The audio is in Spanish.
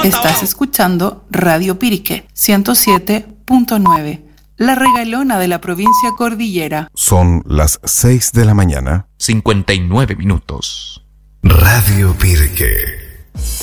Estás escuchando Radio Pirique 107.9, la regalona de la provincia cordillera. Son las 6 de la mañana. 59 minutos. Radio Pirique.